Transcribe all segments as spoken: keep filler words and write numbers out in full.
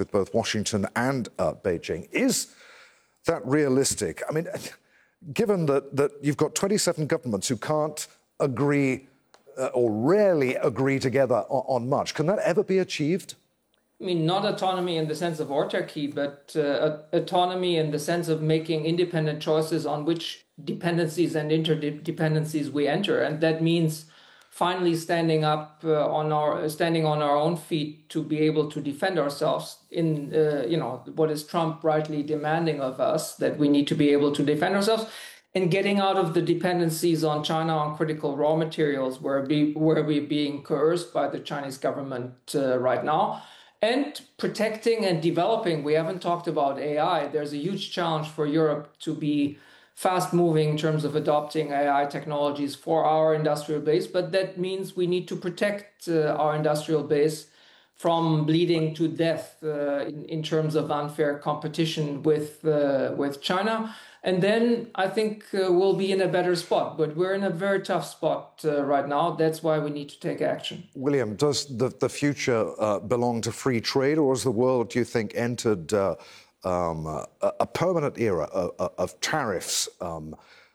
with both Washington and uh, Beijing. Is that realistic? I mean, given that, that you've got twenty-seven governments who can't agree uh, or rarely agree together on, on much, can that ever be achieved? I mean, not autonomy in the sense of autarky, but uh, autonomy in the sense of making independent choices on which dependencies and interdependencies we enter. And that means finally standing up uh, on our standing on our own feet to be able to defend ourselves in, uh, you know, what is Trump rightly demanding of us, that we need to be able to defend ourselves, and getting out of the dependencies on China on critical raw materials where, be, where we're being coerced by the Chinese government uh, right now. And protecting and developing. We haven't talked about A I. There's a huge challenge for Europe to be fast-moving in terms of adopting A I technologies for our industrial base, but that means we need to protect uh, our industrial base from bleeding to death uh, in, in terms of unfair competition with uh, with China. And then I think uh, we'll be in a better spot. But we're in a very tough spot uh, right now. That's why we need to take action. William, does the, the future uh, belong to free trade, or has the world, do you think, entered uh, um, a, a permanent era of, of tariffs, um,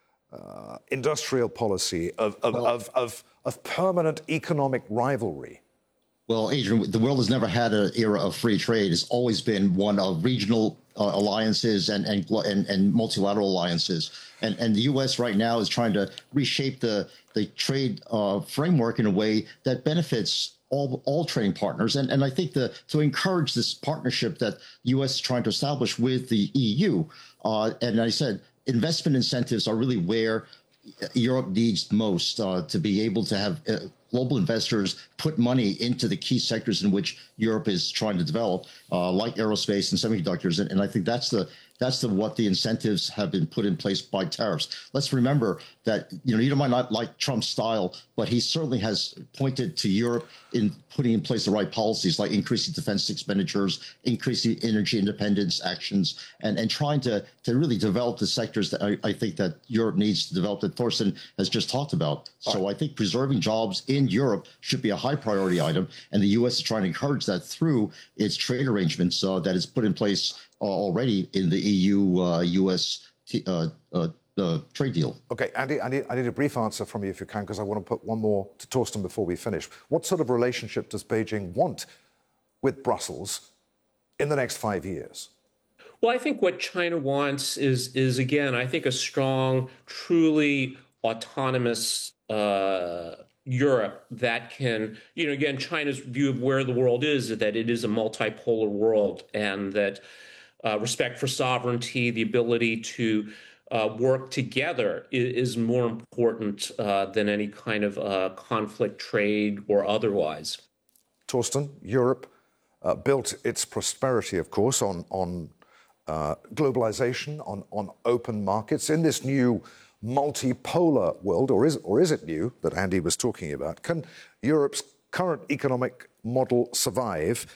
uh, industrial policy, of, of, well, of, of, of permanent economic rivalry? Well, Adrian, the world has never had an era of free trade. It's always been one of regional uh, alliances and, and and and multilateral alliances. And and the U S right now is trying to reshape the the trade uh, framework in a way that benefits all all trading partners. And and I think the to encourage this partnership that the U S is trying to establish with the E U. Uh, and I said investment incentives are really where Europe needs most uh, to be able to have uh, global investors put money into the key sectors in which Europe is trying to develop, uh, like aerospace and semiconductors. And, and I think that's the that's the what the incentives have been put in place by tariffs. Let's remember that, you know, you might not like Trump's style, but he certainly has pointed to Europe in putting in place the right policies, like increasing defense expenditures, increasing energy independence actions, and, and trying to, to really develop the sectors that I, I think that Europe needs to develop, that Thorsten has just talked about. So I think preserving jobs in Europe should be a high priority item, and the U S is trying to encourage that through its trade arrangements uh, that is put in place uh, already in the E U uh, U S uh, uh, uh, trade deal. Okay, Andy, I need, I need a brief answer from you if you can, because I want to put one more to Thorsten before we finish. What sort of relationship does Beijing want with Brussels in the next five years? Well, I think what China wants is, is again, I think a strong, truly autonomous uh, Europe that can, you know, again, China's view of where the world is, is that it is a multipolar world, and that uh, respect for sovereignty, the ability to uh, work together is, is more important uh, than any kind of uh, conflict, trade, or otherwise. Thorsten, Europe uh, built its prosperity, of course, on, on uh, globalization, on, on open markets. In this new multipolar world, or is, or is it new, that Andy was talking about, can Europe's current economic model survive?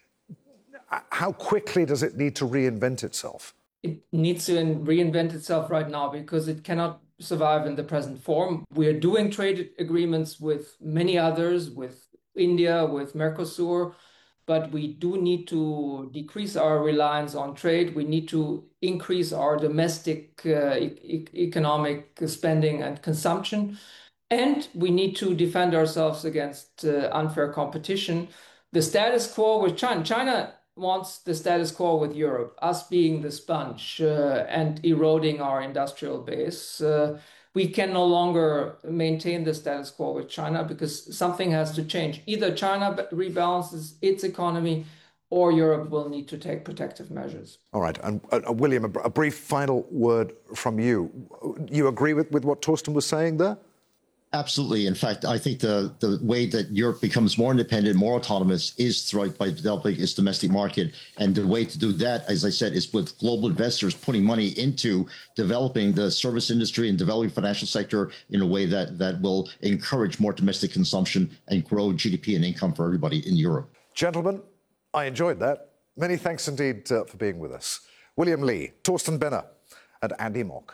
How quickly does it need to reinvent itself? It needs to reinvent itself right now because it cannot survive in the present form. We are doing trade agreements with many others, with India, with Mercosur, but we do need to decrease our reliance on trade. We need to increase our domestic uh, e- economic spending and consumption. And we need to defend ourselves against uh, unfair competition. The status quo with China, China wants the status quo with Europe, us being the sponge uh, and eroding our industrial base. Uh, we can no longer maintain the status quo with China because something has to change. Either China rebalances its economy or Europe will need to take protective measures. All right. And uh, William, a, a brief final word from you. You agree with, with what Thorsten was saying there? Absolutely. In fact, I think the, the way that Europe becomes more independent, more autonomous is through by developing its domestic market. And the way to do that, as I said, is with global investors putting money into developing the service industry and developing financial sector in a way that, that will encourage more domestic consumption and grow G D P and income for everybody in Europe. Gentlemen, I enjoyed that. Many thanks indeed uh, for being with us. William Lee, Thorsten Benner, and Andy Mok.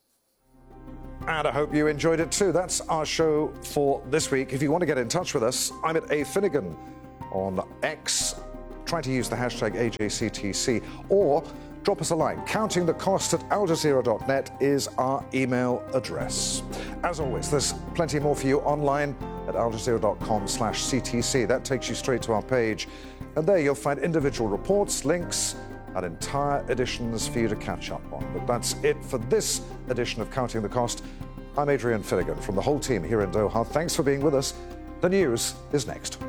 And I hope you enjoyed it too. That's our show for this week. If you want to get in touch with us, I'm at A Finnegan on X, try to use the hashtag A J C T C or drop us a line. Counting the Cost at al jazeera dot net is our email address. As always, there's plenty more for you online at al jazeera dot com slash C T C. That takes you straight to our page. And there you'll find individual reports, links, and entire editions for you to catch up on. But that's it for this edition of Counting the Cost. I'm Adrian Finnegan from the whole team here in Doha. Thanks for being with us. The news is next.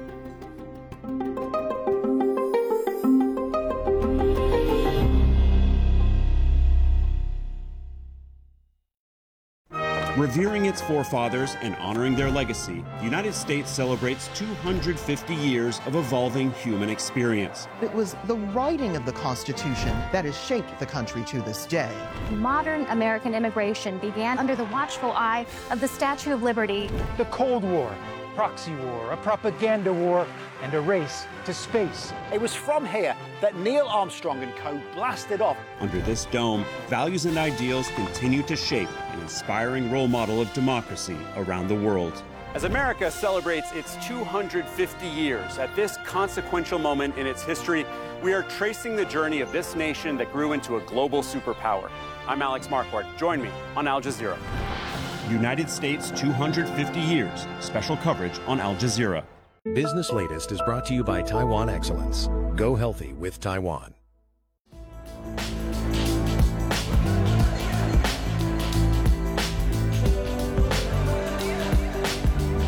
Revering its forefathers and honoring their legacy, the United States celebrates two hundred fifty years of evolving human experience. It was the writing of the Constitution that has shaped the country to this day. Modern American immigration began under the watchful eye of the Statue of Liberty. The Cold War, proxy war, a propaganda war, and a race to space. It was from here that Neil Armstrong and co blasted off. Under this dome, values and ideals continue to shape an inspiring role model of democracy around the world. As America celebrates its two hundred fifty years, at this consequential moment in its history, we are tracing the journey of this nation that grew into a global superpower. I'm Alex Marquardt. Join me on Al Jazeera. United States two hundred fifty years. Special coverage on Al Jazeera. Business Latest is brought to you by Taiwan Excellence. Go healthy with Taiwan.